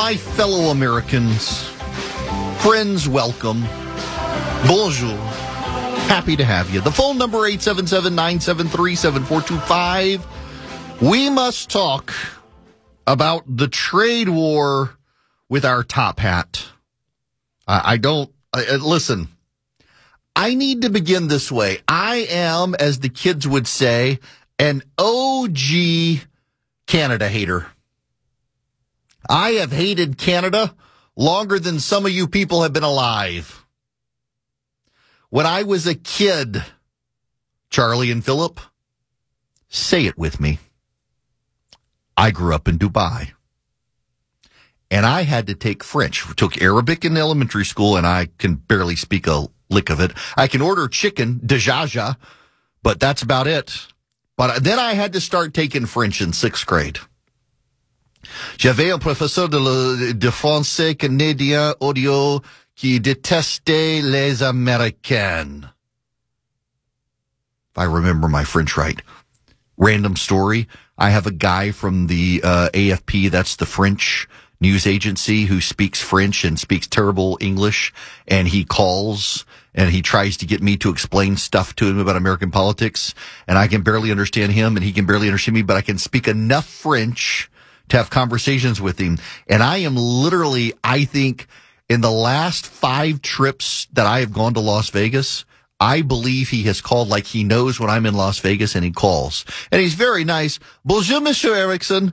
My fellow Americans, friends, welcome. Bonjour. Happy to have you. The phone number 877-973-7425. We must talk about the trade war with our top hat. Listen, I need to begin this way. I am, as the kids would say, an OG Canada hater. I have hated Canada longer than some of you people have been alive. When I was a kid, Charlie and Philip, say it with me. I grew up in Dubai. And I had to take French. We took Arabic in elementary school, and I can barely speak a lick of it. I can order chicken, dejaja, but that's about it. But then I had to start taking French in 6th grade. J'avais un professeur de français canadien audio qui détestait les Américains. If I remember my French right. Random story. I have a guy from the AFP, that's the French news agency, who speaks French and speaks terrible English, and he calls and he tries to get me to explain stuff to him about American politics, and I can barely understand him and he can barely understand me, but I can speak enough French to have conversations with him. And I am literally, I think, in the last 5 trips that I have gone to Las Vegas, I believe he has called, like he knows when I'm in Las Vegas, and he calls. And he's very nice. Bonjour, Monsieur Erickson.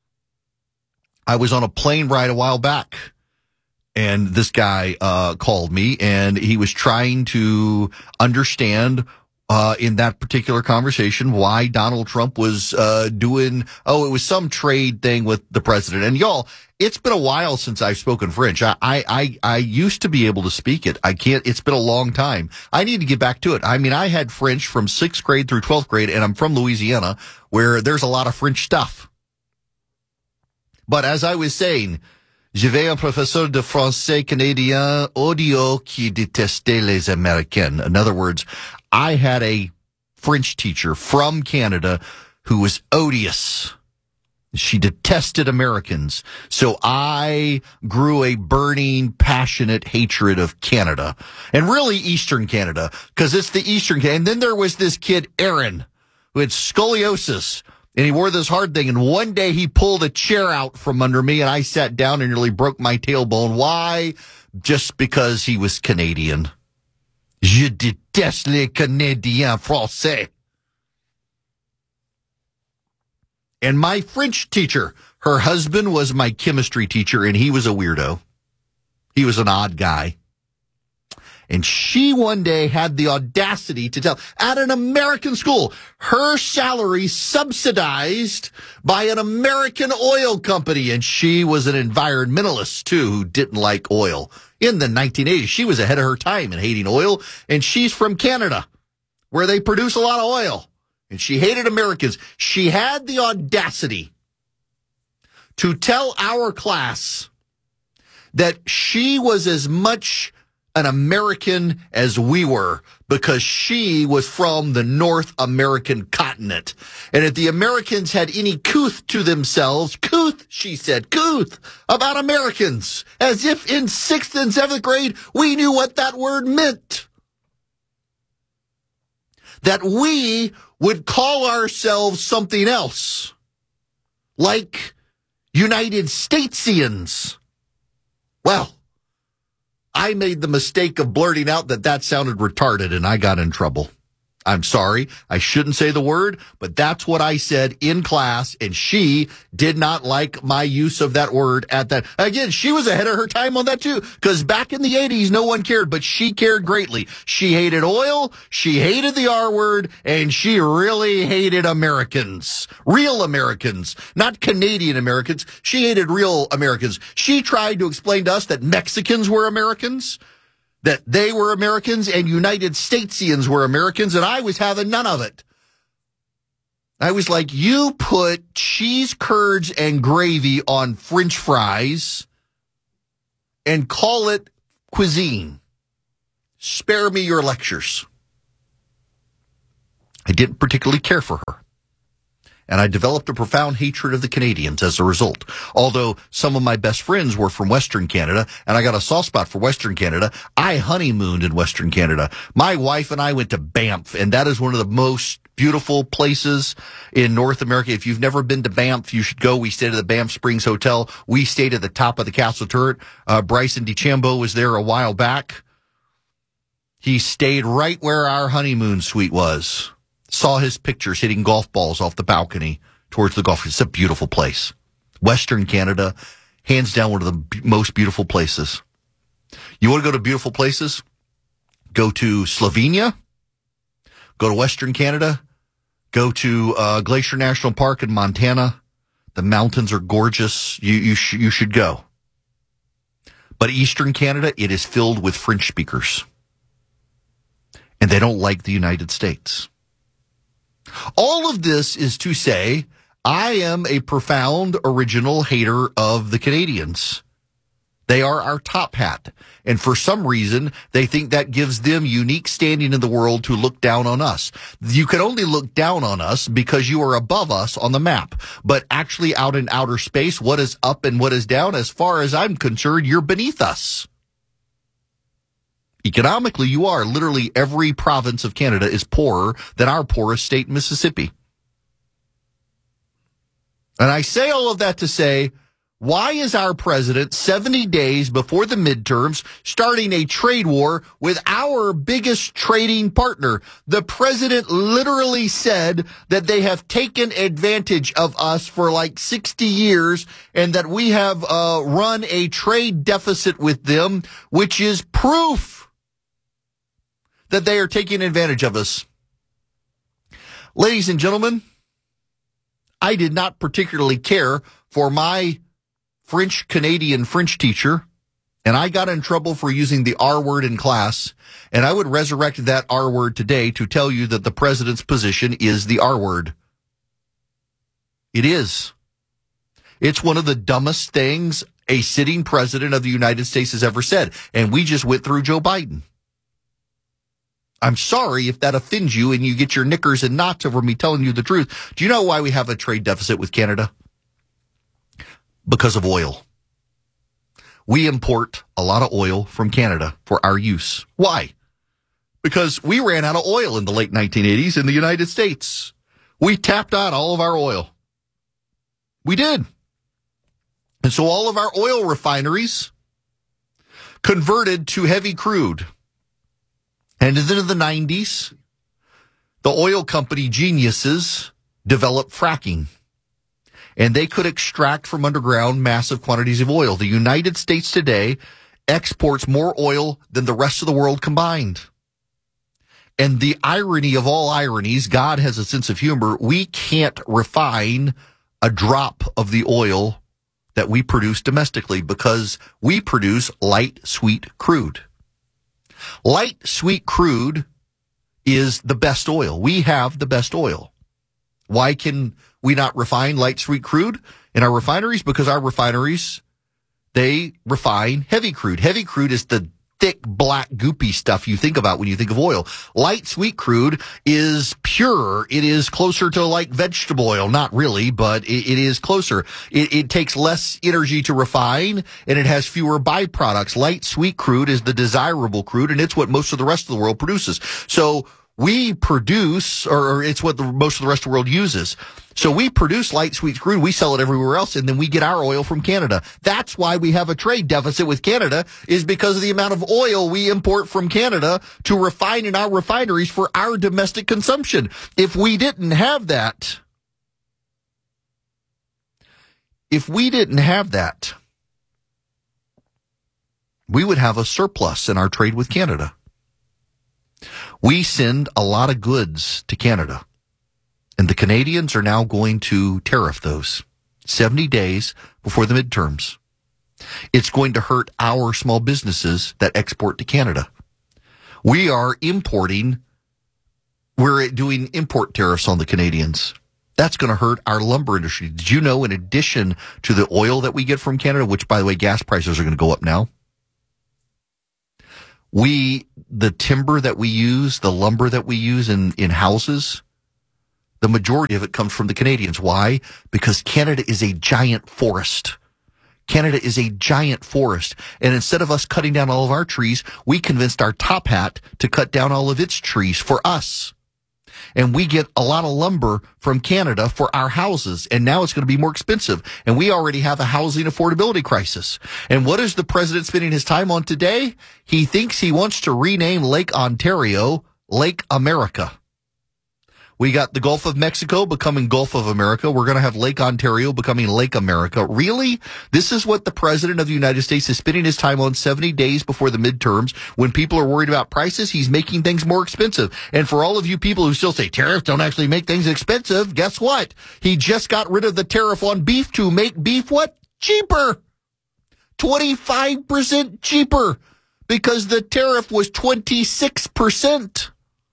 I was on a plane ride a while back, and this guy called me, and he was trying to understand in that particular conversation why Donald Trump was it was some trade thing with the president. And y'all, it's been a while since I've spoken French. I used to be able to speak it. I can't. It's been a long time. I need to get back to it. I mean, I had French from 6th grade through 12th grade, and I'm from Louisiana, where there's a lot of French stuff. But as I was saying, j'avais un professeur de français canadien audio qui détestait les Américains. In other words, I had a French teacher from Canada who was odious. She detested Americans. So I grew a burning, passionate hatred of Canada, and really Eastern Canada, because it's the Eastern Canada. And then there was this kid, Aaron, who had scoliosis, and he wore this hard thing. And one day he pulled a chair out from under me, and I sat down and nearly broke my tailbone. Why? Just because he was Canadian. Je déteste les Canadiens français. And my French teacher, her husband was my chemistry teacher, and he was a weirdo. He was an odd guy. And she one day had the audacity to tell, at an American school, her salary subsidized by an American oil company. And she was an environmentalist, too, who didn't like oil. In the 1980s, she was ahead of her time in hating oil. And she's from Canada, where they produce a lot of oil. And she hated Americans. She had the audacity to tell our class that she was as much an American as we were, because she was from the North American continent. And if the Americans had any couth to themselves, couth, she said, couth about Americans, as if in 6th and 7th grade we knew what that word meant. That we would call ourselves something else, like United Statesians. Well, I made the mistake of blurting out that sounded retarded, and I got in trouble. I'm sorry. I shouldn't say the word, but that's what I said in class, and she did not like my use of that word at that. Again, she was ahead of her time on that too, because back in the 80s, no one cared, but she cared greatly. She hated oil, she hated the R word, and she really hated Americans. Real Americans, not Canadian Americans. She hated real Americans. She tried to explain to us that Mexicans were Americans, that they were Americans, and United Statesians were Americans, and I was having none of it. I was like, you put cheese curds and gravy on French fries and call it cuisine. Spare me your lectures. I didn't particularly care for her. And I developed a profound hatred of the Canadians as a result. Although some of my best friends were from Western Canada, and I got a soft spot for Western Canada, I honeymooned in Western Canada. My wife and I went to Banff, and that is one of the most beautiful places in North America. If you've never been to Banff, you should go. We stayed at the Banff Springs Hotel. We stayed at the top of the castle turret. Bryson DeChambeau was there a while back. He stayed right where our honeymoon suite was. Saw his pictures hitting golf balls off the balcony towards the golf. It's a beautiful place. Western Canada, hands down, one of the most beautiful places. You want to go to beautiful places? Go to Slovenia. Go to Western Canada. Go to Glacier National Park in Montana. The mountains are gorgeous. You should go. But Eastern Canada, it is filled with French speakers. And they don't like the United States. All of this is to say, I am a profound original hater of the Canadians. They are our top hat. And for some reason, they think that gives them unique standing in the world to look down on us. You can only look down on us because you are above us on the map. But actually out in outer space, what is up and what is down, as far as I'm concerned, you're beneath us. Economically, you are. Literally every province of Canada is poorer than our poorest state, Mississippi. And I say all of that to say, why is our president 70 days before the midterms starting a trade war with our biggest trading partner? The president literally said that they have taken advantage of us for like 60 years and that we have run a trade deficit with them, which is proof that they are taking advantage of us. Ladies and gentlemen, I did not particularly care for my Canadian French teacher, and I got in trouble for using the R word in class, and I would resurrect that R word today to tell you that the president's position is the R word. It is. It's one of the dumbest things a sitting president of the United States has ever said, and we just went through Joe Biden. I'm sorry if that offends you and you get your knickers in knots over me telling you the truth. Do you know why we have a trade deficit with Canada? Because of oil. We import a lot of oil from Canada for our use. Why? Because we ran out of oil in the late 1980s in the United States. We tapped out all of our oil. We did. And so all of our oil refineries converted to heavy crude. And then in the 90s, the oil company geniuses developed fracking. And they could extract from underground massive quantities of oil. The United States today exports more oil than the rest of the world combined. And the irony of all ironies, God has a sense of humor. We can't refine a drop of the oil that we produce domestically because we produce light, sweet crude. Light, sweet crude is the best oil. We have the best oil. Why can we not refine light, sweet crude in our refineries? Because our refineries, they refine heavy crude. Heavy crude is the thick, black, goopy stuff you think about when you think of oil. Light, sweet crude is pure. It is closer to like vegetable oil. Not really, but it is closer. It takes less energy to refine, and it has fewer byproducts. Light, sweet crude is the desirable crude, and it's what most of the rest of the world produces. So we produce, or it's what most of the rest of the world uses. So we produce light, sweet crude. We sell it everywhere else, and then we get our oil from Canada. That's why we have a trade deficit with Canada, is because of the amount of oil we import from Canada to refine in our refineries for our domestic consumption. If we didn't have that, we would have a surplus in our trade with Canada. We send a lot of goods to Canada, and the Canadians are now going to tariff those 70 days before the midterms. It's going to hurt our small businesses that export to Canada. We're doing import tariffs on the Canadians. That's going to hurt our lumber industry. Did you know, in addition to the oil that we get from Canada, which, by the way, gas prices are going to go up now, the timber that we use, the lumber that we use in houses, The majority of it comes from the Canadians. Why? Because Canada is a giant forest. Canada is a giant forest. And instead of us cutting down all of our trees, we convinced our top hat to cut down all of its trees for us. And we get a lot of lumber from Canada for our houses. And now it's going to be more expensive. And we already have a housing affordability crisis. And what is the president spending his time on today? He thinks he wants to rename Lake Ontario Lake America. We got the Gulf of Mexico becoming Gulf of America. We're going to have Lake Ontario becoming Lake America. Really? This is what the president of the United States is spending his time on 70 days before the midterms. When people are worried about prices, he's making things more expensive. And for all of you people who still say tariffs don't actually make things expensive, guess what? He just got rid of the tariff on beef to make beef what? Cheaper. 25% cheaper because the tariff was 26%.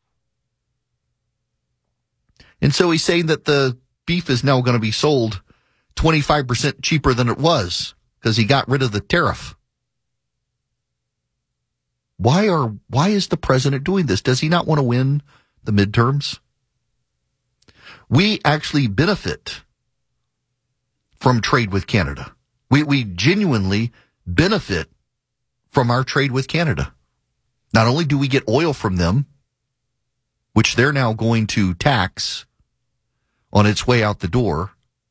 And so he's saying that the beef is now going to be sold 25% cheaper than it was because he got rid of the tariff. Why is the president doing this? Does he not want to win the midterms? We actually benefit from trade with Canada. We genuinely benefit from our trade with Canada. Not only do we get oil from them, which they're now going to tax on its way out the door,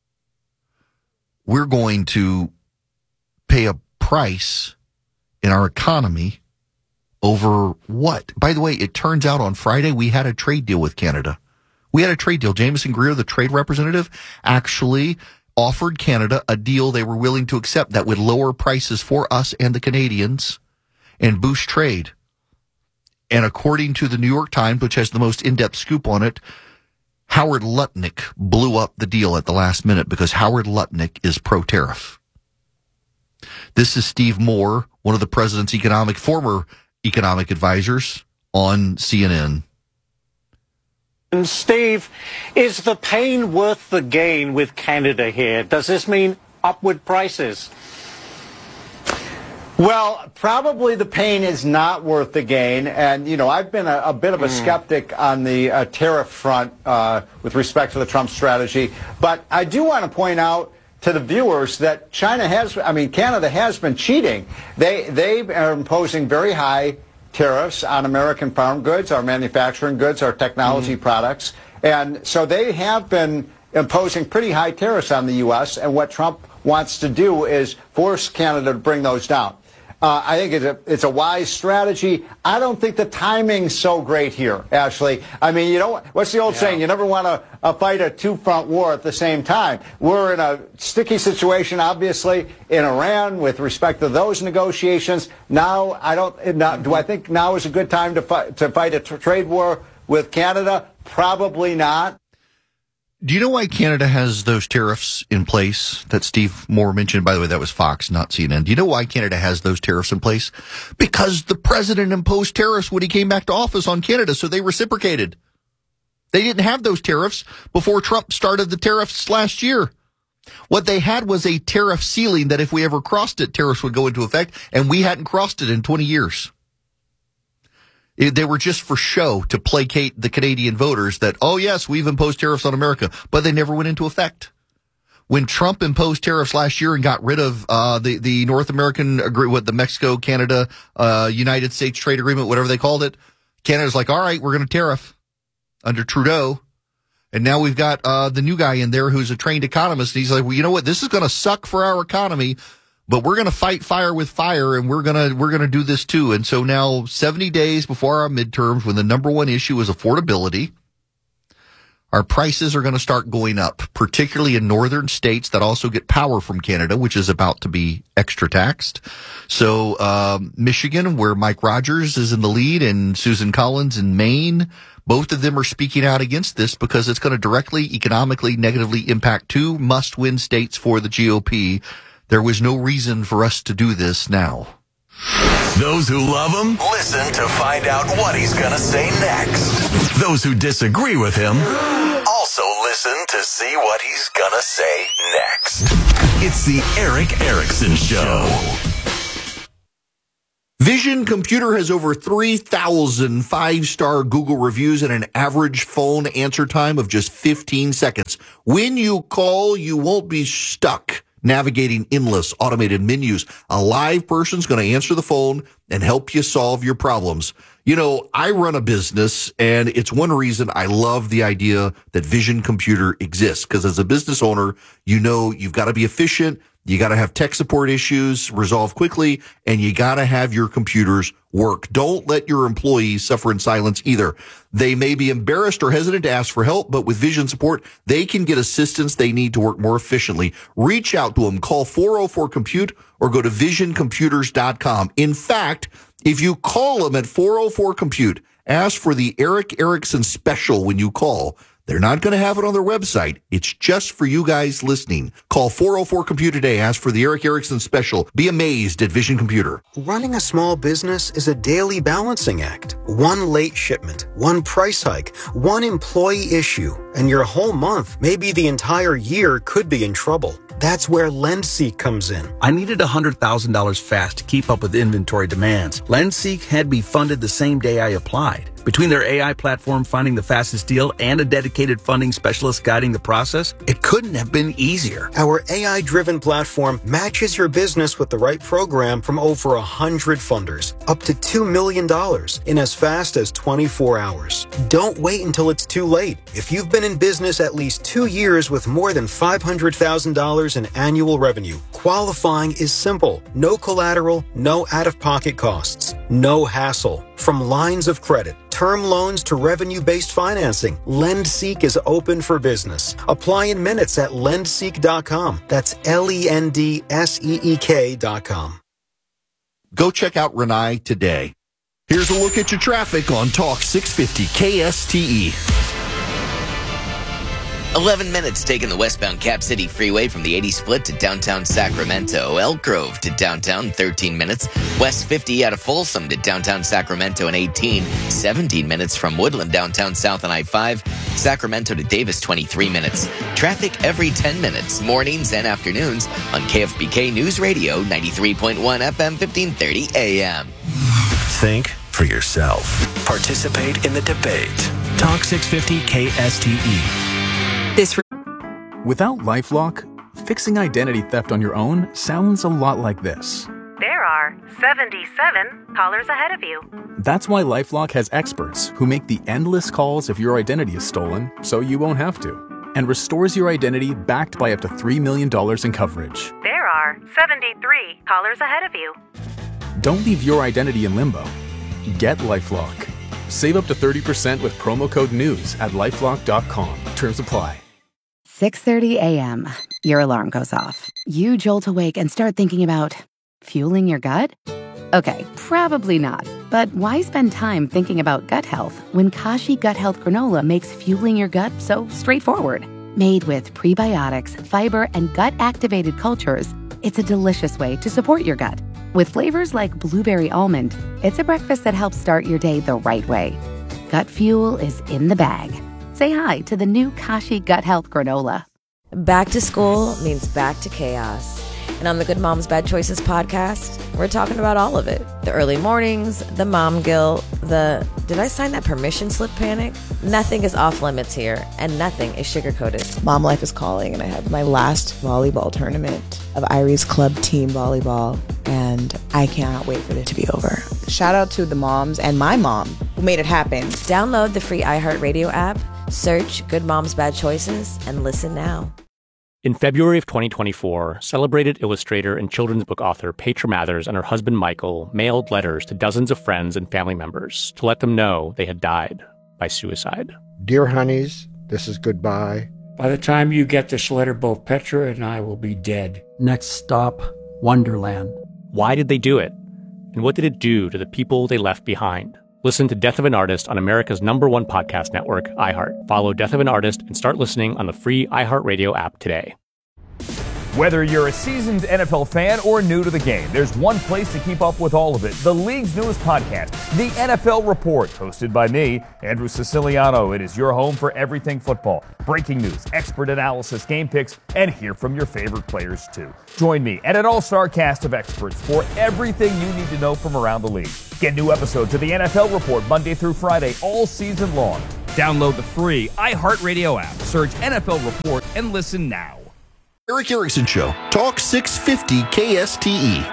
we're going to pay a price in our economy over what? By the way, it turns out on Friday we had a trade deal with Canada. We had a trade deal. Jameson Greer, the trade representative, actually offered Canada a deal they were willing to accept that would lower prices for us and the Canadians and boost trade. And according to the New York Times, which has the most in-depth scoop on it, Howard Lutnick blew up the deal at the last minute because Howard Lutnick is pro-tariff. This is Steve Moore, one of the president's former economic advisors on CNN. And Steve, is the pain worth the gain with Canada here? Does this mean upward prices? Well, probably the pain is not worth the gain. And, you know, I've been a bit of a skeptic on the tariff front with respect to the Trump strategy. But I do want to point out to the viewers that Canada has been cheating. They are imposing very high tariffs on American farm goods, our manufacturing goods, our technology products. And so they have been imposing pretty high tariffs on the U.S. And what Trump wants to do is force Canada to bring those down. I think it's a wise strategy. I don't think the timing's so great here, Ashley. I mean, you know, what's the old saying? You never want to fight a two-front war at the same time. We're in a sticky situation, obviously, in Iran with respect to those negotiations. Now, do I think now is a good time to fight a trade war with Canada? Probably not. Do you know why Canada has those tariffs in place that Steve Moore mentioned? By the way, that was Fox, not CNN. Do you know why Canada has those tariffs in place? Because the president imposed tariffs when he came back to office on Canada, so they reciprocated. They didn't have those tariffs before Trump started the tariffs last year. What they had was a tariff ceiling that if we ever crossed it, tariffs would go into effect, and we hadn't crossed it in 20 years. They were just for show to placate the Canadian voters that, oh, yes, we've imposed tariffs on America, but they never went into effect. When Trump imposed tariffs last year and got rid of the North American the Mexico, Canada, United States trade agreement, whatever they called it, Canada's like, all right, we're going to tariff under Trudeau. And now we've got the new guy in there who's a trained economist. And he's like, well, you know what? This is going to suck for our economy. But we're going to fight fire with fire, and we're going to do this too. And so now, 70 days before our midterms, when the number one issue is affordability, our prices are going to start going up, particularly in northern states that also get power from Canada, which is about to be extra taxed. So Michigan, where Mike Rogers is in the lead, and Susan Collins in Maine, both of them are speaking out against this because it's going to directly, economically, negatively impact two must-win states for the GOP. There was no reason for us to do this now. Those who love him, listen to find out what he's going to say next. Those who disagree with him, also listen to see what he's going to say next. It's the Erick Erickson Show. Vision Computer has over 3,000 5-star Google reviews and an average phone answer time of just 15 seconds. When you call, you won't be stuck navigating endless automated menus. A live person's going to answer the phone and help you solve your problems. You know, I run a business, and it's one reason I love the idea that Vision Computer exists, because as a business owner, you know you've got to be efficient. You got to have tech support issues resolved quickly, and you got to have your computers work. Don't let your employees suffer in silence either. They may be embarrassed or hesitant to ask for help, but with Vision support, they can get assistance they need to work more efficiently. Reach out to them. Call 404-COMPUTE or go to visioncomputers.com. In fact, if you call them at 404-COMPUTE, ask for the Eric Erickson special when you call. They're not going to have it on their website. It's just for you guys listening. Call 404-COMPUTE today. Ask for the Eric Erickson special. Be amazed at Vision Computer. Running a small business is a daily balancing act. One late shipment, one price hike, one employee issue, and your whole month, maybe the entire year, could be in trouble. That's where LendSeek comes in. I needed $100,000 fast to keep up with inventory demands. LendSeek had me funded the same day I applied. Between their AI platform finding the fastest deal and a dedicated funding specialist guiding the process, it couldn't have been easier. Our AI-driven platform matches your business with the right program from over 100 funders, up to $2 million in as fast as 24 hours. Don't wait until it's too late. If you've been in business at least 2 years with more than $500,000 in annual revenue, qualifying is simple. No collateral, no out-of-pocket costs, no hassle. From lines of credit, term loans to revenue-based financing, LendSeek is open for business. Apply in minutes at lendseek.com. That's LENDSEEK.com. Go check out Renai today. Here's a look at your traffic on Talk 650 KSTE. 11 minutes taking the westbound Cap City Freeway from the 80 split to downtown Sacramento. Elk Grove to downtown, 13 minutes. West 50 out of Folsom to downtown Sacramento and 18. 17 minutes from Woodland downtown south on I-5. Sacramento to Davis, 23 minutes. Traffic every 10 minutes, mornings and afternoons on KFBK News Radio, 93.1 FM, 1530 AM. Think for yourself. Participate in the debate. Talk 650 KSTE. Without LifeLock, fixing identity theft on your own sounds a lot like this. There are 77 callers ahead of you. That's why LifeLock has experts who make the endless calls if your identity is stolen, so you won't have to, and restores your identity backed by up to $3 million in coverage. There are 73 callers ahead of you. Don't leave your identity in limbo. Get LifeLock. Save up to 30% with promo code NEWS at LifeLock.com. Terms apply. 6:30 a.m. Your alarm goes off. You jolt awake and start thinking about fueling your gut? Okay, probably not. But why spend time thinking about gut health when Kashi Gut Health Granola makes fueling your gut so straightforward? Made with prebiotics, fiber, and gut-activated cultures, it's a delicious way to support your gut. With flavors like blueberry almond, it's a breakfast that helps start your day the right way. Gut fuel is in the bag. Say hi to the new Kashi Gut Health Granola. Back to school means back to chaos. And on the Good Moms Bad Choices podcast, we're talking about all of it. The early mornings, the mom guilt, the did I sign that permission slip panic? Nothing is off limits here, and nothing is sugar-coated. Mom life is calling, and I have my last volleyball tournament of Irie's Club Team Volleyball, and I cannot wait for it to be over. Shout out to the moms and my mom who made it happen. Download the free iHeartRadio app, search Good Moms Bad Choices, and listen now. In February of 2024, celebrated illustrator and children's book author Petra Mathers and her husband Michael mailed letters to dozens of friends and family members to let them know they had died by suicide. Dear honeys, this is goodbye. By the time you get this letter, both Petra and I will be dead. Next stop, Wonderland. Why did they do it? And what did it do to the people they left behind? Listen to Death of an Artist on America's #1 podcast network, iHeart. Follow Death of an Artist and start listening on the free iHeartRadio app today. Whether you're a seasoned NFL fan or new to the game, there's one place to keep up with all of it. The league's newest podcast, The NFL Report, hosted by me, Andrew Siciliano. It is your home for everything football. Breaking news, expert analysis, game picks, and hear from your favorite players too. Join me and an all-star cast of experts for everything you need to know from around the league. Get new episodes of The NFL Report Monday through Friday all season long. Download the free iHeartRadio app, search NFL Report, and listen now. Eric Erickson Show, Talk 650 KSTE.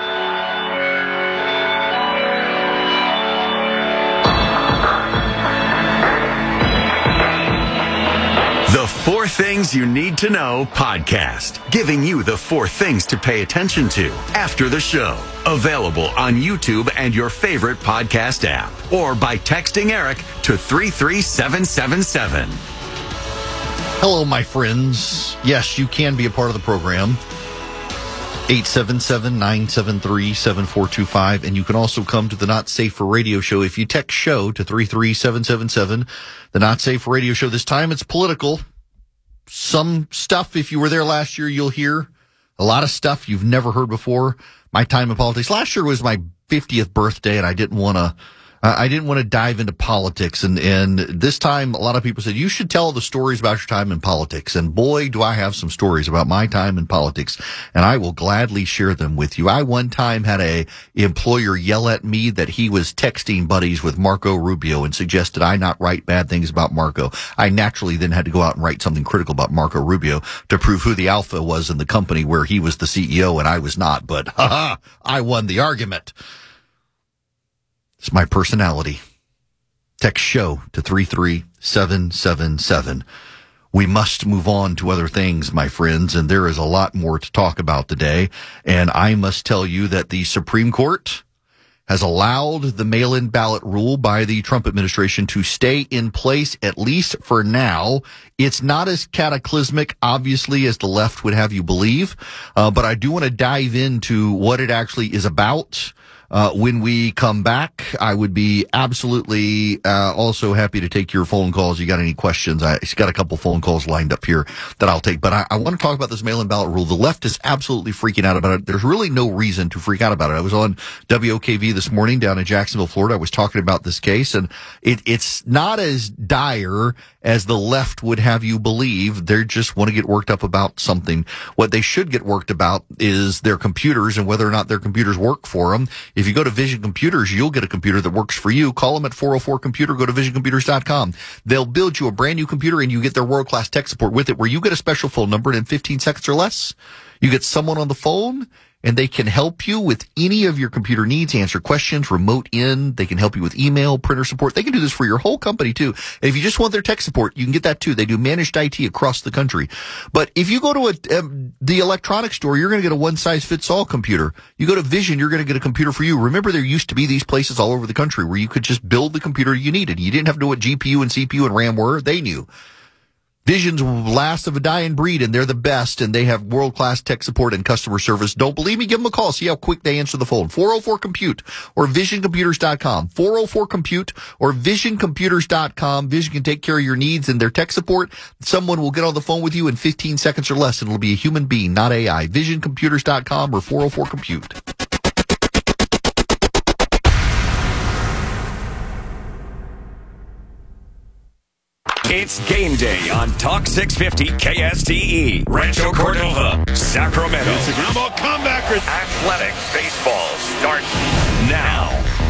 The 4 Things You Need to Know podcast, giving you the 4 things to pay attention to after the show. Available on YouTube and your favorite podcast app, or by texting Eric to 33777. Hello, my friends. Yes, you can be a part of the program. 877-973-7425. And you can also come to the Not Safe for Radio show if you text show to 33777. The Not Safe for Radio show. This time it's political. Some stuff, if you were there last year, you'll hear. A lot of stuff you've never heard before. My time in politics. Last year was my 50th birthday, and I didn't want to dive into politics. And this time, a lot of people said, you should tell the stories about your time in politics. And boy, do I have some stories about my time in politics. And I will gladly share them with you. I one time had a employer yell at me that he was texting buddies with Marco Rubio and suggested I not write bad things about Marco. I naturally then had to go out and write something critical about Marco Rubio to prove who the alpha was in the company where he was the CEO and I was not. But I won the argument. It's my personality. Text show to 33777. We must move on to other things, my friends, and there is a lot more to talk about today. And I must tell you that the Supreme Court has allowed the mail-in ballot rule by the Trump administration to stay in place, at least for now. It's not as cataclysmic, obviously, as the left would have you believe, but I do want to dive into what it actually is about. When we come back, I would be absolutely also happy to take your phone calls. You got any questions? I got a couple phone calls lined up here that I'll take. But I want to talk about this mail-in ballot rule. The left is absolutely freaking out about it. There's really no reason to freak out about it. I was on WOKV this morning down in Jacksonville, Florida. I was talking about this case, and it's not as dire as the left would have you believe. They just want to get worked up about something. What they should get worked about is their computers and whether or not their computers work for them. If you go to Vision Computers, you'll get a computer that works for you. Call them at 404-COMPUTER. Go to visioncomputers.com. They'll build you a brand new computer and you get their world-class tech support with it, where you get a special phone number, and in 15 seconds or less, you get someone on the phone and they can help you with any of your computer needs, answer questions, remote in. They can help you with email, printer support. They can do this for your whole company too. And if you just want their tech support, you can get that too. They do managed IT across the country. But if you go to the electronics store, you're going to get a one-size-fits-all computer. You go to Vision, you're going to get a computer for you. Remember, there used to be these places all over the country where you could just build the computer you needed. You didn't have to know what GPU and CPU and RAM were. They knew. Vision's last of a dying breed, and they're the best, and they have world-class tech support and customer service. Don't believe me? Give them a call. See how quick they answer the phone. 404-COMPUTE or visioncomputers.com. 404-COMPUTE or visioncomputers.com. Vision can take care of your needs and their tech support. Someone will get on the phone with you in 15 seconds or less, and it'll be a human being, not AI. Visioncomputers.com or 404-COMPUTE. It's game day on Talk 650 KSTE. Rancho Cordova, Sacramento. Instagram comebacker. Athletic baseball starts now.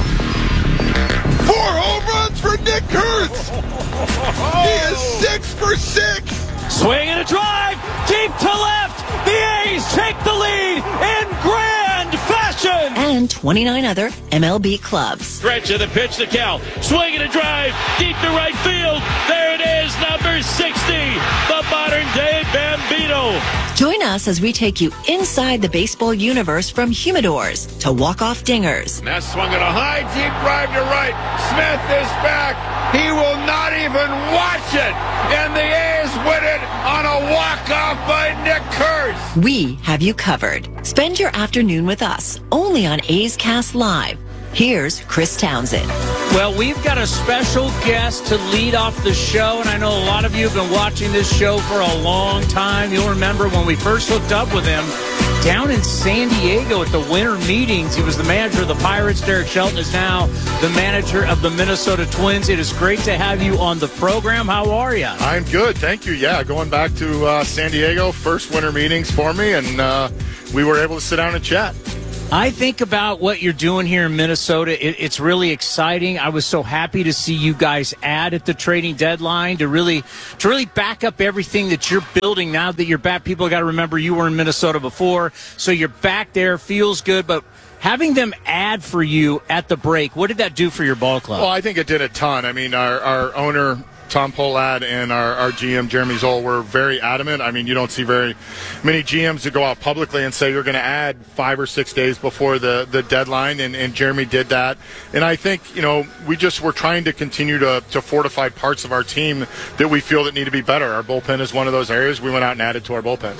4 home runs for Nick Kurtz. He is 6 for 6. Swing and a drive deep to left. The A's take the lead in grand fashion. And 29 other MLB clubs. Stretch of the pitch to Cal. Swing and a drive deep to right field. There it is, number 60, the modern-day Bambino. Join us as we take you inside the baseball universe, from humidors to walk-off dingers. That swung at a high, deep drive to right. Smith is back. He will not even watch it. And the A's win it on a walk-off by Nick Kurtz. We have you covered. Spend your afternoon with us, only on A's Cast Live. Here's Chris Townsend. Well, we've got a special guest to lead off the show, and I know a lot of you have been watching this show for a long time. You'll remember when we first hooked up with him down in San Diego at the winter meetings. He was the manager of the Pirates. Derek Shelton is now the manager of the Minnesota Twins. It is great to have you on the program. How are you? I'm good, thank you. Yeah, going back to San Diego, first winter meetings for me, and we were able to sit down and chat. I think about what you're doing here in Minnesota. It's really exciting. I was so happy to see you guys add at the trading deadline to really back up everything that you're building now that you're back. People got to remember you were in Minnesota before, so you're back there. Feels good, but having them add for you at the break, what did that do for your ball club? Well, I think it did a ton. I mean, our owner, Tom Pohlad, and our GM, Jeremy Zoll, were very adamant. I mean, you don't see very many GMs that go out publicly and say you're going to add 5 or 6 days before the deadline, and Jeremy did that. And I think, we're trying to continue to fortify parts of our team that we feel that need to be better. Our bullpen is one of those areas. We went out and added to our bullpen.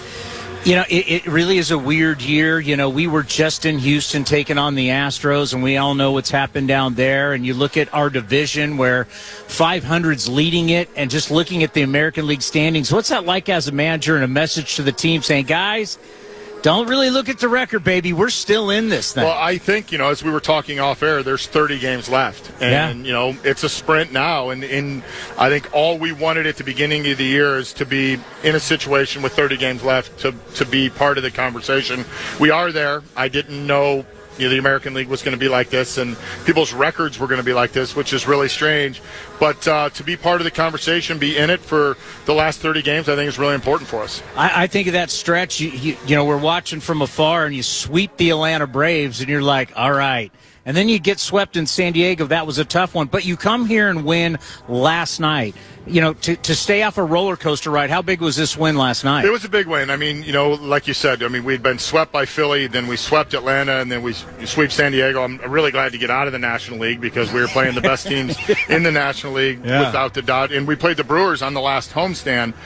It really is a weird year. We were just in Houston taking on the Astros, and we all know what's happened down there. And you look at our division where 500's leading it, and just looking at the American League standings, what's that like as a manager and a message to the team saying, guys, don't really look at the record, baby. We're still in this thing. Well, I think, as we were talking off air, there's 30 games left. And, it's a sprint now. And I think all we wanted at the beginning of the year is to be in a situation with 30 games left to be part of the conversation. We are there. I didn't know the American League was going to be like this, and people's records were going to be like this, which is really strange. But to be part of the conversation, be in it for the last 30 games, I think is really important for us. I think of that stretch. We're watching from afar, and you sweep the Atlanta Braves, and you're like, all right. And then you get swept in San Diego. That was a tough one. But you come here and win last night. To stay off a roller coaster ride, how big was this win last night? It was a big win. I mean, like you said, we'd been swept by Philly, then we swept Atlanta, and then we sweep San Diego. I'm really glad to get out of the National League because we were playing the best teams in the National League without the doubt. And we played the Brewers on the last homestand.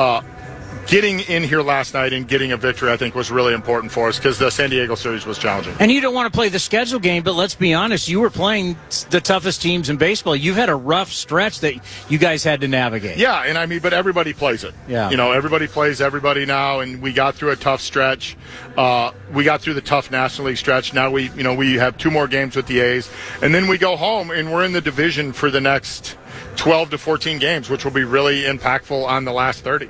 Getting in here last night and getting a victory, I think, was really important for us because the San Diego series was challenging. And you don't want to play the schedule game, but let's be honest, you were playing the toughest teams in baseball. You've had a rough stretch that you guys had to navigate. Yeah, and but everybody plays it. Yeah. Everybody plays everybody now, and we got through a tough stretch. We got through the tough National League stretch. Now we have 2 more games with the A's, and then we go home, and we're in the division for the next 12 to 14 games, which will be really impactful on the last 30.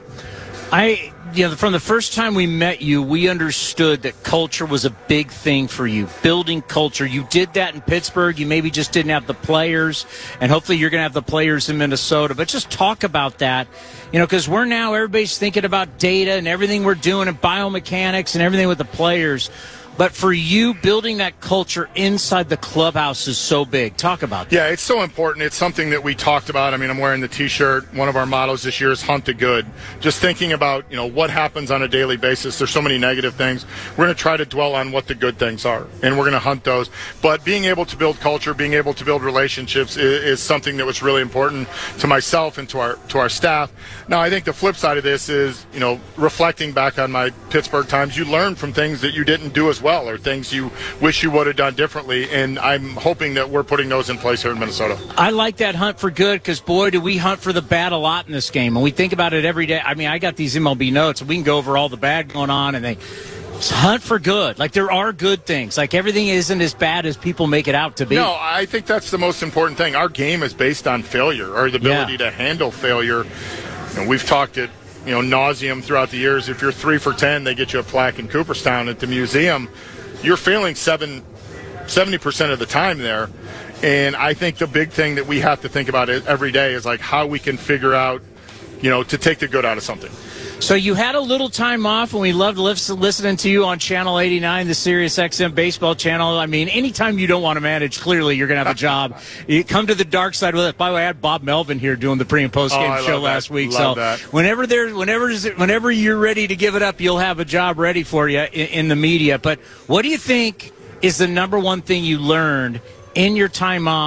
From the first time we met you, we understood that culture was a big thing for you, building culture. You did that in Pittsburgh. You maybe just didn't have the players, and hopefully you're going to have the players in Minnesota. But just talk about that, because everybody's thinking about data and everything we're doing and biomechanics and everything with the players. But for you, building that culture inside the clubhouse is so big. Talk about that. Yeah, it's so important. It's something that we talked about. I'm wearing the T-shirt. One of our mottos this year is Hunt the Good. Just thinking about, what happens on a daily basis. There's so many negative things. We're going to try to dwell on what the good things are, and we're going to hunt those. But being able to build culture, being able to build relationships is something that was really important to myself and to our staff. Now, I think the flip side of this is, reflecting back on my Pittsburgh times, you learn from things that you didn't do as well, or things you wish you would have done differently, and I'm hoping that we're putting those in place here in Minnesota. I like that hunt for good because, boy, do we hunt for the bad a lot in this game, and we think about it every day. I got these MLB notes, and we can go over all the bad going on, and they hunt for good. Like, there are good things. Like, everything isn't as bad as people make it out to be. No, I think that's the most important thing. Our game is based on failure, or the ability to handle failure. We've talked it nauseum throughout the years. If you're 3 for 10, they get you a plaque in Cooperstown at the museum. You're failing 70% of the time there. And I think the big thing that we have to think about every day is like how we can figure out, to take the good out of something. So you had a little time off, and we loved listening to you on Channel 89, the Sirius XM baseball channel. Anytime you don't want to manage, clearly you're going to have a job. You come to the dark side with it. By the way, I had Bob Melvin here doing the pre- and post-game show last week. Love that. Whenever you're ready to give it up, you'll have a job ready for you in the media. But what do you think is the number one thing you learned in your time off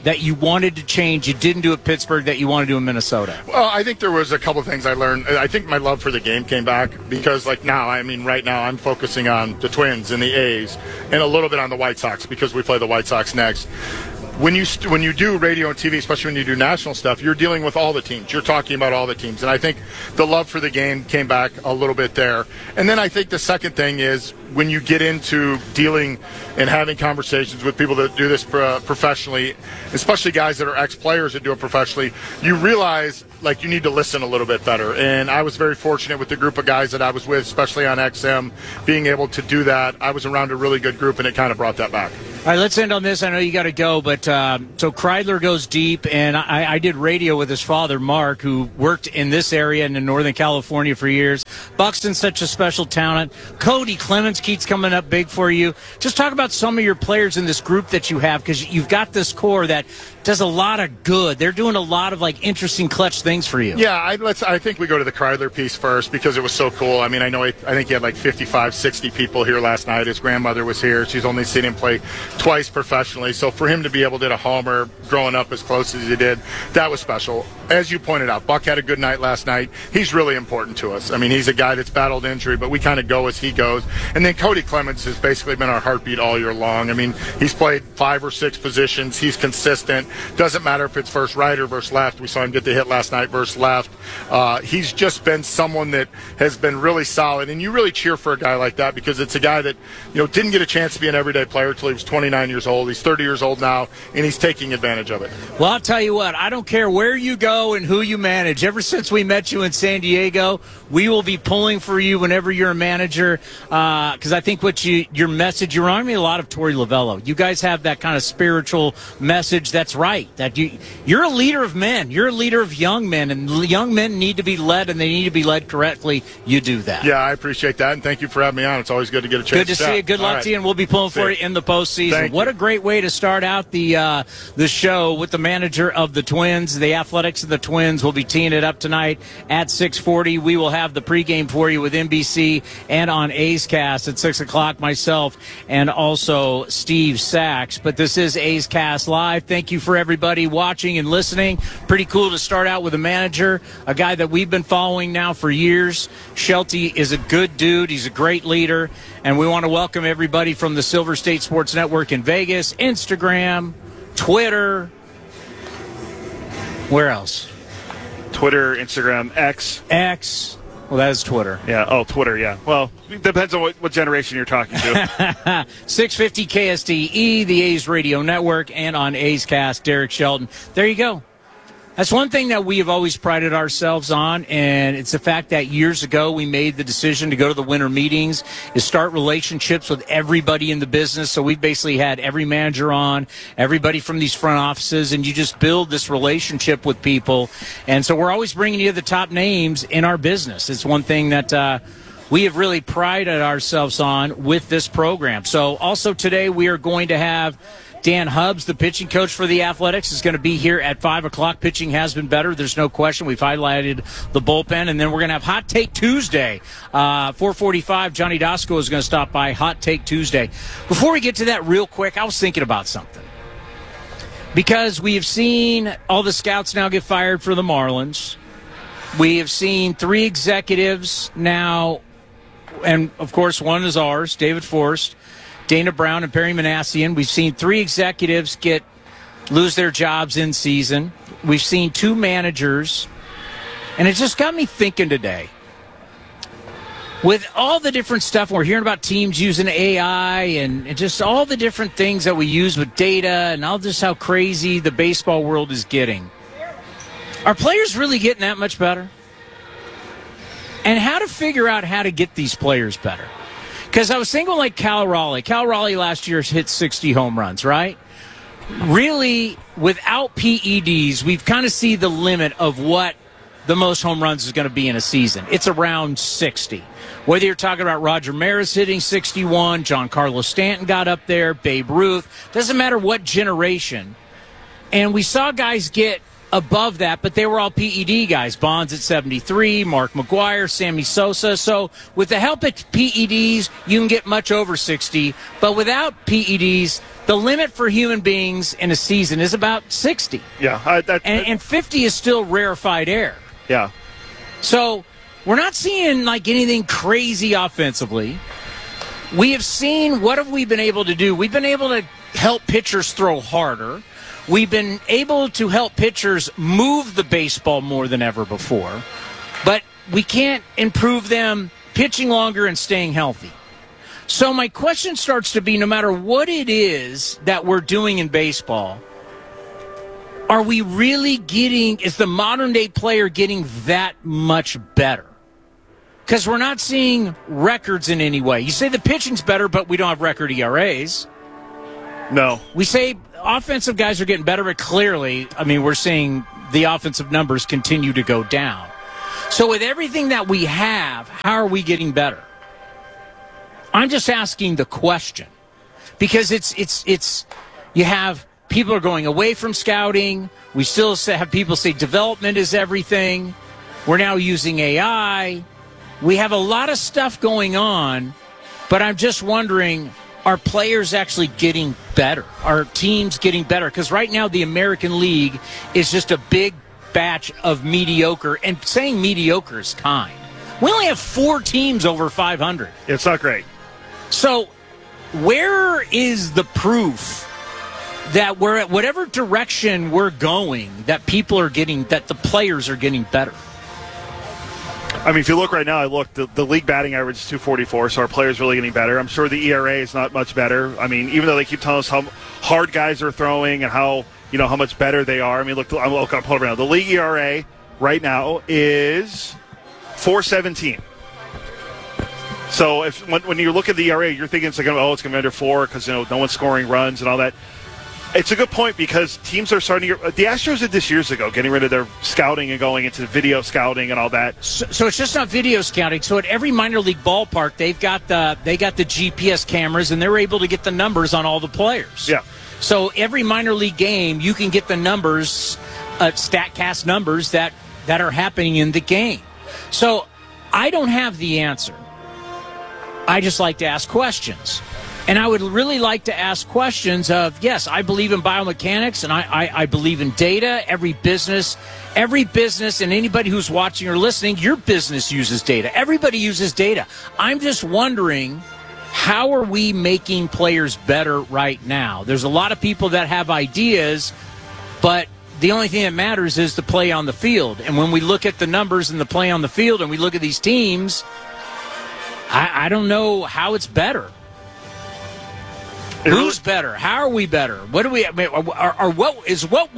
that you wanted to change, you didn't do at Pittsburgh, that you want to do in Minnesota? Well, I think there was a couple of things I learned. I think my love for the game came back because, right now I'm focusing on the Twins and the A's and a little bit on the White Sox because we play the White Sox next. When you do radio and TV, especially when you do national stuff, you're dealing with all the teams. You're talking about all the teams. And I think the love for the game came back a little bit there. And then I think the second thing is when you get into dealing and having conversations with people that do this professionally, especially guys that are ex-players that do it professionally, you realize you need to listen a little bit better. And I was very fortunate with the group of guys that I was with, especially on XM, being able to do that. I was around a really good group, and it kind of brought that back. All right, let's end on this. I know you got to go, but so Kreidler goes deep, and I did radio with his father, Mark, who worked in this area and in Northern California for years. Buxton's such a special talent. Cody Clemens keeps coming up big for you. Just talk about some of your players in this group that you have, because you've got this core that does a lot of good. They're doing a lot of interesting clutch things for you. Yeah, I think we go to the Kreidler piece first because it was so cool. I mean, I think he had 55, 60 people here last night. His grandmother was here. She's only seen him play twice professionally. So for him to be able to hit a homer growing up as close as he did, that was special. As you pointed out, Buck had a good night last night. He's really important to us. I mean, he's a guy that's battled injury, but we kind of go as he goes. And then Cody Clemens has basically been our heartbeat all year long. I mean, he's played 5 or 6 positions. He's consistent. Doesn't matter if it's versus right or versus left. We saw him get the hit last night versus left. He's just been someone that has been really solid. And you really cheer for a guy like that because it's a guy that, didn't get a chance to be an everyday player until he was 29 years old. He's 30 years old now, and he's taking advantage of it. Well, I'll tell you what, I don't care where you go and who you manage. Ever since we met you in San Diego, we will be pulling for you whenever you're a manager because I think your message, you remind me a lot of Torey Lovello. You guys have that kind of spiritual message that's right, that you're a leader of men. You're a leader of young men, and young men need to be led, and they need to be led correctly. You do that. Yeah, I appreciate that, and thank you for having me on. It's always good to get a chance Good to see you. Good luck to you, and we'll be pulling for you in the postseason. What a great way to start out the show with the manager of the Twins. The Athletics of the Twins will be teeing it up tonight at 6:40. We will have the pregame for you with NBC and on A's Cast at 6 o'clock, myself and also Steve Sachs. But this is A's Cast Live. Thank you for everybody watching and listening. Pretty cool to start out with a manager, a guy that we've been following now for years. Shelty is a good dude. He's a great leader. And we want to welcome everybody from the Silver State Sports Network in Vegas, Instagram, Twitter. Where else? Twitter, Instagram, X. Well, that is Twitter. Yeah. Oh, Twitter. Yeah. Well, it depends on what generation you're talking to. 650 KSDE, the A's Radio Network, and on A's Cast, Derek Shelton. There you go. That's one thing that we have always prided ourselves on, and it's the fact that years ago we made the decision to go to the winter meetings, is start relationships with everybody in the business. So we basically had every manager on, everybody from these front offices, and you just build this relationship with people. And so we're always bringing you the top names in our business. It's one thing that we have really prided ourselves on with this program. So also today we are going to have Dan Hubbs, the pitching coach for the Athletics, is going to be here at 5 o'clock. Pitching has been better. There's no question. We've highlighted the bullpen. And then we're going to have Hot Take Tuesday. 4:45, Johnny Dasco is going to stop by. Hot Take Tuesday. Before we get to that real quick, I was thinking about something. Because we have seen all the scouts now get fired for the Marlins. We have seen 3 executives now, and, of course, one is ours, David Forst, Dana Brown, and Perry Manassian. We've seen 3 executives lose their jobs in season. We've seen 2 managers. And it just got me thinking today. With all the different stuff, we're hearing about teams using AI and just all the different things that we use with data and all just how crazy the baseball world is getting. Are players really getting that much better? And how to figure out how to get these players better. Because I was thinking like Cal Raleigh. Cal Raleigh last year hit 60 home runs, right? Really, without PEDs, we've kind of seen the limit of what the most home runs is going to be in a season. It's around 60. Whether you're talking about Roger Maris hitting 61, Giancarlo Stanton got up there, Babe Ruth, doesn't matter what generation. And we saw guys get above that, but they were all PED guys. Bonds at 73, Mark McGuire, Sammy Sosa. So with the help of PEDs, you can get much over 60. But without PEDs, the limit for human beings in a season is about 60. Yeah. And 50 is still rarefied air. Yeah. So we're not seeing like anything crazy offensively. We have seen, what have we been able to do? We've been able to help pitchers throw harder. We've been able to help pitchers move the baseball more than ever before. But we can't improve them pitching longer and staying healthy. So my question starts to be, no matter what it is that we're doing in baseball, are we really is the modern day player getting that much better? Because we're not seeing records in any way. You say the pitching's better, but we don't have record ERAs. No. We say offensive guys are getting better, but clearly, I mean, we're seeing the offensive numbers continue to go down. So with everything that we have, how are we getting better? I'm just asking the question. Because it's you have people are going away from scouting. We still have people say development is everything. We're now using AI. We have a lot of stuff going on, but I'm just wondering, are players actually getting better? Are teams getting better? Because right now the American League is just a big batch of mediocre, and saying mediocre is kind. We only have 4 teams over 500. It's not great. So where is the proof that we're at whatever direction we're going, that people are getting, that the players are getting better? I mean, if you look right now, the league batting average is 244, so our players really getting better. I'm sure the ERA is not much better. I mean, even though they keep telling us how hard guys are throwing and how much better they are. I mean, look, I'm pull it right now. The league ERA right now is 4.17. So when you look at the ERA, you're thinking it's going to be under 4 because no one's scoring runs and all that. It's a good point because teams are starting to the Astros did this years ago, getting rid of their scouting and going into video scouting and all that. So it's just not video scouting. So at every minor league ballpark, they got the GPS cameras, and they're able to get the numbers on all the players. Yeah. So every minor league game, you can get the numbers, StatCast numbers that are happening in the game. So I don't have the answer. I just like to ask questions. And I would really like to ask questions of, yes, I believe in biomechanics, and I believe in data. Every business, and anybody who's watching or listening, your business uses data. Everybody uses data. I'm just wondering, how are we making players better right now? There's a lot of people that have ideas, but the only thing that matters is the play on the field. And when we look at the numbers and the play on the field, and we look at these teams, I don't know how it's better. Who's better? How are we better? What do we? I mean, what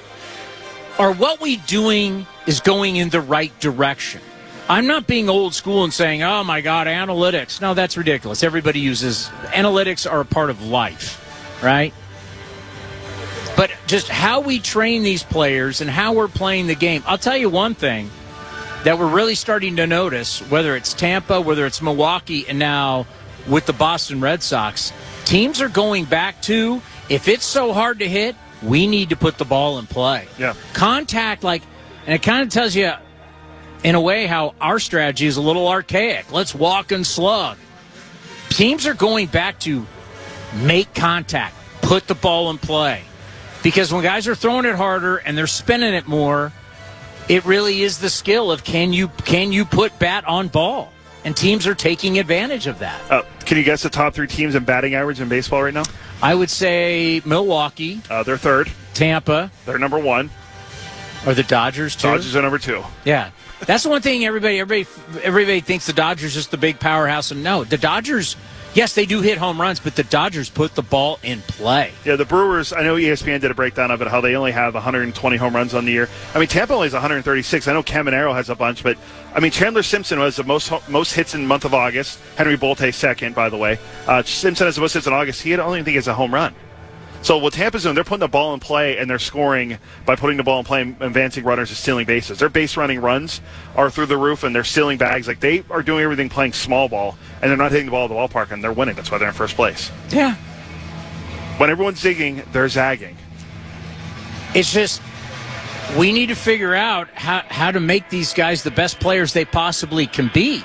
we doing is going in the right direction? I'm not being old school and saying, "Oh my God, analytics." No, that's ridiculous. Everybody uses analytics; are a part of life, right? But just how we train these players and how we're playing the game. I'll tell you one thing that we're really starting to notice, whether it's Tampa, whether it's Milwaukee, and now with the Boston Red Sox. Teams are going back to, if it's so hard to hit, we need to put the ball in play. Yeah. Contact, and it kind of tells you, in a way, how our strategy is a little archaic. Let's walk and slug. Teams are going back to make contact, put the ball in play. Because when guys are throwing it harder and they're spinning it more, it really is the skill of can you put bat on ball? And teams are taking advantage of that. Can you guess the top 3 teams in batting average in baseball right now? I would say Milwaukee. They're third. Tampa. They're number 1. Are the Dodgers too? Dodgers are number 2. Yeah. That's the one thing everybody thinks the Dodgers is just the big powerhouse. And no, the Dodgers, yes, they do hit home runs, but the Dodgers put the ball in play. Yeah, the Brewers, I know ESPN did a breakdown of it, how they only have 120 home runs on the year. I mean, Tampa only has 136. I know Caminero has a bunch, but, I mean, Chandler Simpson has the most hits in the month of August. Henry Bolte second, by the way. Simpson has the most hits in August. He only think it's a home run. So what Tampa's doing, they're putting the ball in play, and they're scoring by putting the ball in play and advancing runners and stealing bases. Their base running runs are through the roof, and they're stealing bags. Like, they are doing everything playing small ball, and they're not hitting the ball at the ballpark, and they're winning. That's why they're in first place. Yeah. When everyone's zigging, they're zagging. It's just, we need to figure out how to make these guys the best players they possibly can be.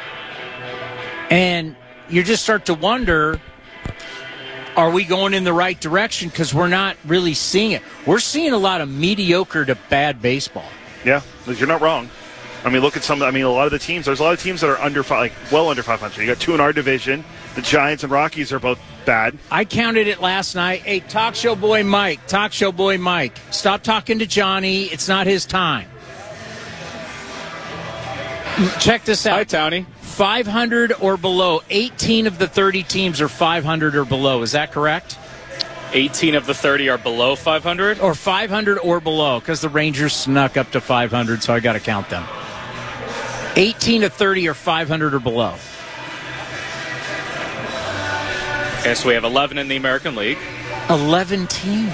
And you just start to wonder, are we going in the right direction? Because we're not really seeing it. We're seeing a lot of mediocre to bad baseball. Yeah, you're not wrong. I mean, look at a lot of the teams. There's a lot of teams that are well under 500. You got two in our division. The Giants and Rockies are both bad. I counted it last night. Hey, talk show boy Mike, stop talking to Johnny. It's not his time. Check this out. Hi, Tony. 500 or below. 18 of the 30 teams are 500 or below. Is that correct? 18 of the 30 are below 500? Or 500 or below, because the Rangers snuck up to 500, so I got to count them. 18 to 30 are 500 or below. Okay, so we have 11 in the American League. 11 teams.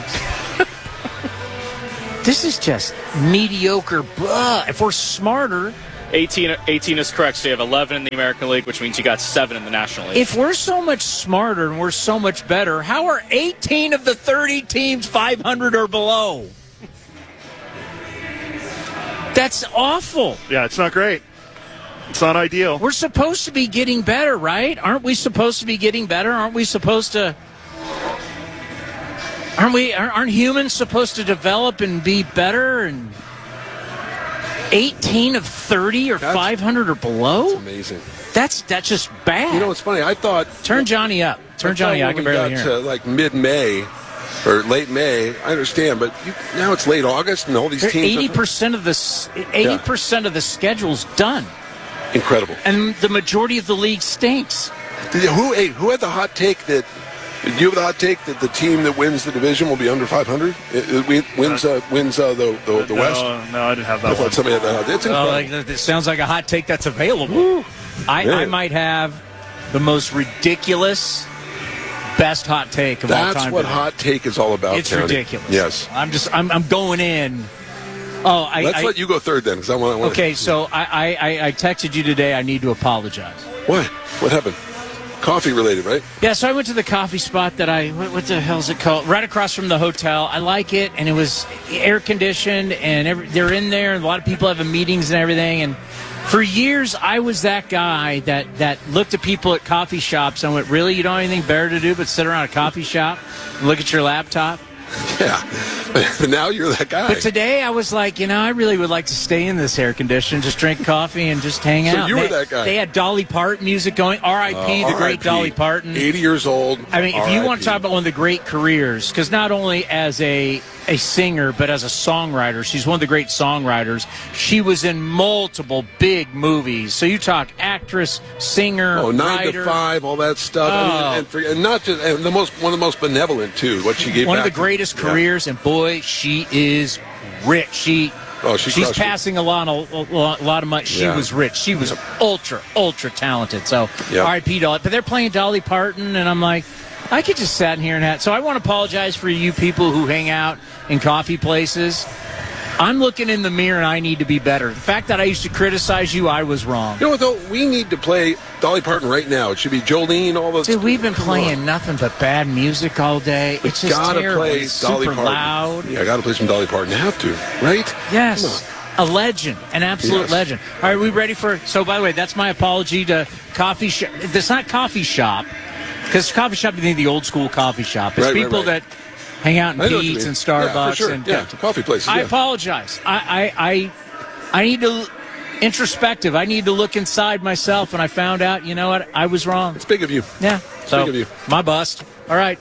This is just mediocre. If we're smarter... 18 is correct, so you have 11 in the American League, which means you got 7 in the National League. If we're so much smarter and we're so much better, how are 18 of the 30 teams 500 or below? That's awful. Yeah, it's not great. It's not ideal. We're supposed to be getting better, right? Aren't we supposed to be getting better? Aren't humans supposed to develop and be better? And 18 of 30 or 500 or below? That's amazing. That's just bad. You know, it's funny. I thought... Turn Johnny up. I can barely hear him. To like mid-May or late May, I understand, but now it's late August and all these teams... 80% of the schedule's done. Incredible. And the majority of the league stinks. Who had the hot take that... Do you have the hot take that the team that wins the division will be under 500? It wins the West? No, I didn't have that I thought somebody had that hot take. It's incredible. It sounds like a hot take that's available. I might have the most ridiculous, best hot take of all time. That's what hot take is all about, It's Tony. ridiculous. Yes. I'm going in. Let's let you go third then, because I want. Okay, so I texted you today. I need to apologize. What? What happened? Coffee related, right? Yeah, so I went to the coffee spot that what the hell is it called? Right across from the hotel. I like it, and it was air conditioned, and they're in there, and a lot of people having meetings and everything. And for years, I was that guy that looked at people at coffee shops and went, really, you don't have anything better to do but sit around a coffee shop and look at your laptop? Yeah, but now you're that guy. But today I was like, I really would like to stay in this air condition, just drink coffee and just hang out. So you were that guy. They had Dolly Parton music going. R.I.P. the great Dolly Parton. 80 years old. I mean, if you want to talk about one of the great careers, because not only as a singer, but as a songwriter, she's one of the great songwriters. She was in multiple big movies. So you talk actress, singer, 9 writer. to 5, all that stuff. And not just one of the most benevolent too. What she gave one back of the greatest careers, and boy, she is rich. She's passing a lot of money. She was rich. She was ultra talented. So R.I.P. Dolly. But they're playing Dolly Parton, and I'm like, I could just sit in here and have. So I want to apologize for you people who hang out in coffee places. I'm looking in the mirror, and I need to be better. The fact that I used to criticize you, I was wrong. You know what, though? We need to play Dolly Parton right now. It should be Jolene, all those. Dude, we've been playing nothing but bad music all day. It's just terrible. Play it's Dolly super Parton. Loud. Yeah, I got to play some Dolly Parton. You have to, right? Yes. A legend, an absolute legend. All right, we ready for... So, by the way, that's my apology to coffee shop. It's not coffee shop, because coffee shop, you think the old school coffee shop. It's people that hang out in Pete's and Starbucks. Yeah, coffee places. I apologize. I need to... Introspective. I need to look inside myself, and I found out, you know what? I was wrong. It's big of you. Yeah. It's big of you. My bust. All right.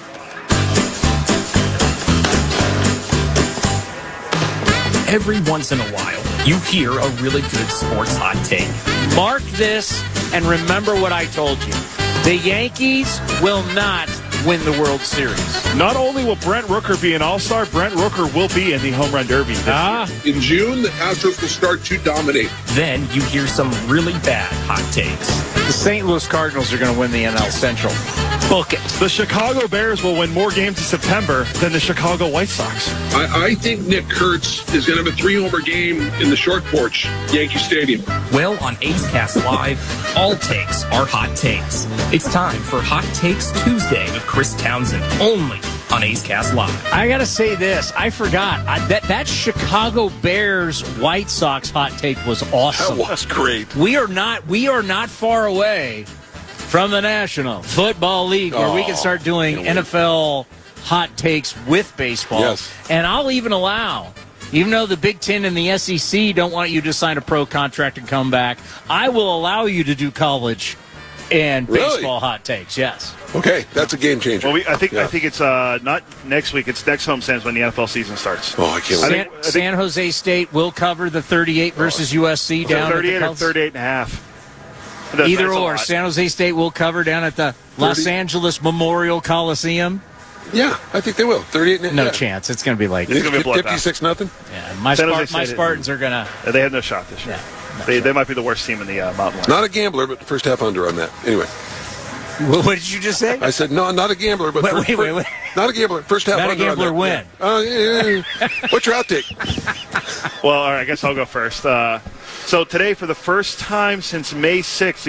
Every once in a while, you hear a really good sports hot take. Mark this and remember what I told you. The Yankees will not win the World Series. Not only will Brent Rooker be an all-star, Brent Rooker will be in the Home Run Derby this year. In June, the Astros will start to dominate. Then you hear some really bad hot takes. The St. Louis Cardinals are going to win the NL Central. Book it. The Chicago Bears will win more games in September than the Chicago White Sox. I think Nick Kurtz is going to have a 3-homer game in the short porch, Yankee Stadium. Well, on A's Cast Live, all takes are hot takes. It's time for Hot Takes Tuesday with Chris Townsend, only on A's Cast Live. I got to say this. I forgot. That Chicago Bears White Sox hot take was awesome. That was great. We are not far away from the National Football League where we can start doing NFL hot takes with baseball. Yes. And I'll even allow, even though the Big Ten and the SEC don't want you to sign a pro contract and come back, I will allow you to do college and baseball hot takes. Yes. Okay, that's a game changer. Well, I think it's not next week. It's next homestands when the NFL season starts. Oh, I can't wait. San Jose State will cover the 38 versus USC down 38 at or 38.5. Either or. San Jose State will cover down at the Los Angeles Memorial Coliseum. Yeah, I think they will. 38.5. No chance. It's going to be like 56-0. Yeah, my Spartans are going to. They have no shot this year. They might be the worst team in the Mountain West. Not a gambler, but the first half under on that. Anyway. What did you just say? I said no, not a gambler, but wait. Not a gambler. First half not under. Not a gambler on win. Yeah. What's your outtake? Well, all right, I guess I'll go first. So today, for the first time since May 6th.